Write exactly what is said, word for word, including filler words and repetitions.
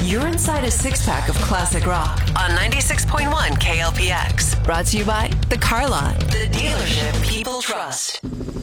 You're inside a six-pack of classic rock on ninety-six point one K L P X. Brought to you by The Car Lot, the dealership people trust.